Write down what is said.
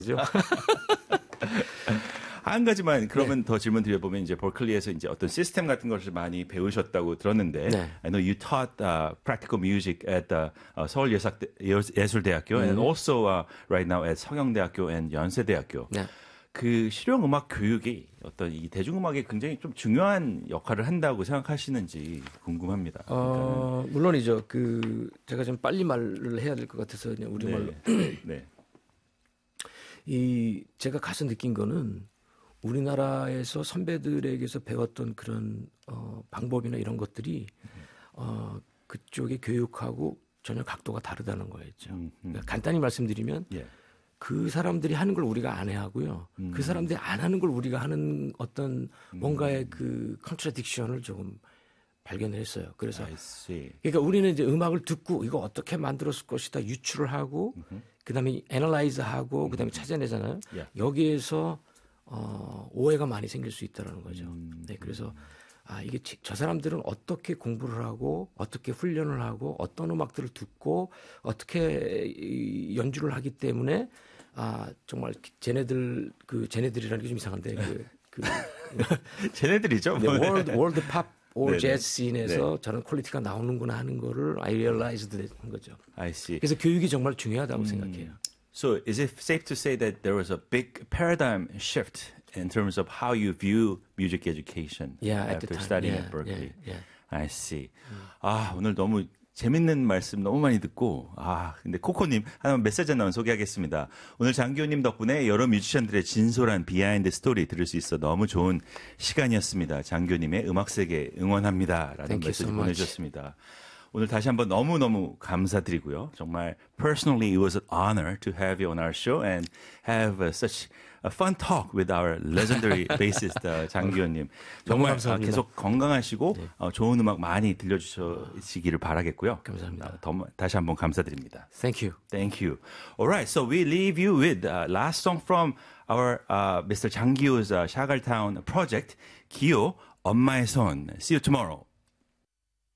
한 가지만 그러면 더 질문 드려보면 이제 버클리에서 이제 어떤 시스템 같은 것을 많이 배우셨다고 들었는데 I know you taught practical music at 서울 예술대학교 and also right now at 성영대학교 and 연세대학교. 그 실용음악 교육이 어떤 이 대중음악에 굉장히 좀 중요한 역할을 한다고 생각하시는지 궁금합니다. 물론이죠. 제가 좀 빨리 말을 해야 될 것 같아서 그냥 우리말로. 네. 제가 가서 느낀 거는 우리나라에서 선배들에게서 배웠던 그런 방법이나 이런 것들이 그쪽의 교육하고 전혀 각도가 다르다는 거였죠. 그러니까 간단히 말씀드리면 그 사람들이 하는 걸 우리가 안 해하고요. 그 사람들이 안 하는 걸 우리가 하는 어떤 뭔가의 그 컨트라딕션을 조금 발견을 했어요. 그래서 그러니까 우리는 이제 음악을 듣고 이거 어떻게 만들었을 것이다 유추를 하고 그다음에 애널라이즈하고 그다음에 찾아내잖아요. 여기에서 오해가 많이 생길 수 있다는 거죠. 네, 그래서 이게 저 사람들은 어떻게 공부를 하고 어떻게 훈련을 하고 어떤 음악들을 듣고 어떻게 연주를 하기 때문에 정말 쟤네들이라는 게 좀 이상한데 쟤네들이죠. 네, 월드 팝 or 재즈 씬에서 저런 퀄리티가 나오는구나 하는 거를 I realized 한 거죠. I see. 그래서 교육이 정말 중요하다고 생각해요. So is it safe to say that there was a big paradigm shift in terms of how you view music education after studying at Berkeley? I see. 오늘 너무 재밌는 말씀 너무 많이 듣고 근데 코코님 하나만 메시지 하나 소개하겠습니다. 오늘 장기호님 덕분에 여러 뮤지션들의 진솔한 비하인드 스토리 들을 수 있어 너무 좋은 시간이었습니다. 장기호님의 음악세계 응원합니다라는 메시지 보내주셨습니다. 오늘 다시 한번 너무너무 감사드리고요. 정말 personally it was an honor to have you on our show and have such a fun talk with our legendary bassist 장기호님. 정말 계속 건강하시고 좋은 음악 많이 들려주시기를 바라겠고요. 감사합니다. 다시 한번 감사드립니다. Thank you. Thank you. Alright, so we leave you with last song from our Mr. 장기호's 샤갈타운 project, 기호 엄마의 손. See you tomorrow.